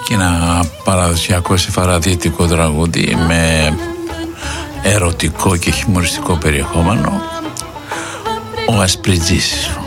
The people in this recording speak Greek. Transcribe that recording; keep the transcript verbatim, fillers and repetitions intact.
και ένα παραδοσιακό σεφαραδίτικο τραγούδι με ερωτικό και χιουμοριστικό περιεχόμενο. Ο Ασπριτζής,